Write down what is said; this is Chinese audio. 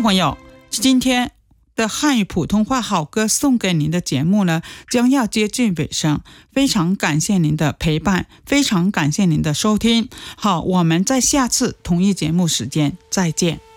众朋友，今天的汉语普通话好歌送给您的节目呢，将要接近尾声，非常感谢您的陪伴，非常感谢您的收听。好，我们在下次同一节目时间再见。